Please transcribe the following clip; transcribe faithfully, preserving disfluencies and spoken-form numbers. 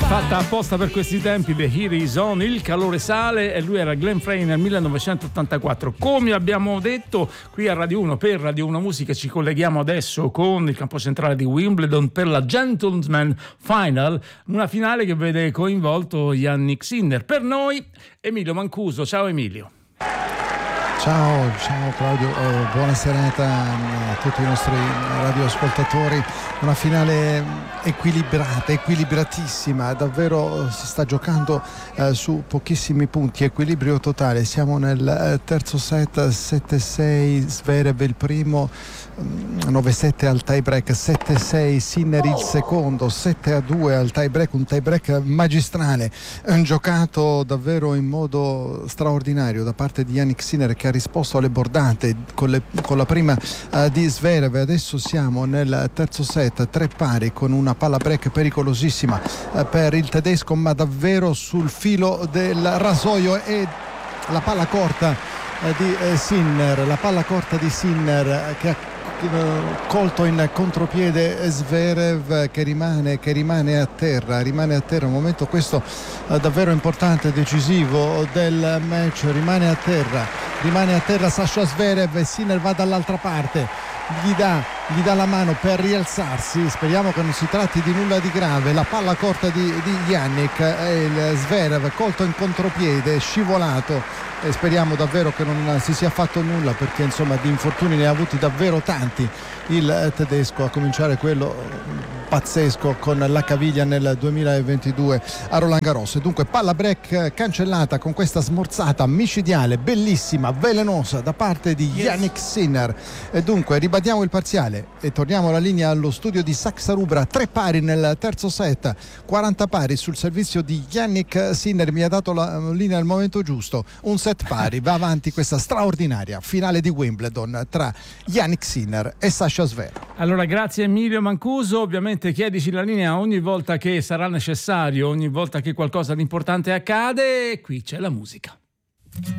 Fatta apposta per questi tempi, The Heat is on, il calore sale, e lui era Glenn Frey nel millenovecentottantaquattro. Come abbiamo detto qui a Radio uno, per Radio uno Musica, ci colleghiamo adesso con il campo centrale di Wimbledon per la Gentleman Final, una finale che vede coinvolto Jannik Sinner. Per noi Emilio Mancuso. Ciao Emilio. Ciao, ciao Claudio, eh, buona serata a tutti i nostri radioascoltatori. Una finale equilibrata, equilibratissima, davvero si sta giocando eh, su pochissimi punti, equilibrio totale. Siamo nel eh, terzo set, sette sei Zverev il primo, nove sette al tie break, sette sei Sinner il secondo, sette a due al tie break, un tie break magistrale, un giocato davvero in modo straordinario da parte di Jannik Sinner, che ha risposto alle bordate con, le, con la prima uh, di Zverev. Adesso siamo nel terzo set, tre pari, con una palla break pericolosissima uh, per il tedesco, ma davvero sul filo del rasoio, e la palla corta uh, di uh, Sinner, la palla corta di Sinner uh, che ha colto in contropiede Zverev, che rimane, che rimane a terra, rimane a terra, un momento questo eh, davvero importante, decisivo del match. Rimane a terra, rimane a terra Sasha Zverev, e Sinner va dall'altra parte, gli dà, gli dà la mano per rialzarsi. Speriamo che non si tratti di nulla di grave. La palla corta di, di Jannik, e il Zverev colto in contropiede, scivolato, e speriamo davvero che non si sia fatto nulla, perché insomma di infortuni ne ha avuti davvero tanti il tedesco, a cominciare quello pazzesco con la caviglia nel duemilaventidue a Roland Garros. E dunque palla break cancellata con questa smorzata micidiale, bellissima, velenosa da parte di Jannik Sinner. E dunque ribadiamo il parziale e torniamo alla linea allo studio di Saxa Rubra. Tre pari nel terzo set, quaranta pari sul servizio di Jannik Sinner. Mi ha dato la linea al momento giusto. Un set pari, va avanti questa straordinaria finale di Wimbledon tra Jannik Sinner e Sasha Zverev. Allora, grazie Emilio Mancuso. Ovviamente chiedici la linea ogni volta che sarà necessario, ogni volta che qualcosa di importante accade. Qui c'è la musica.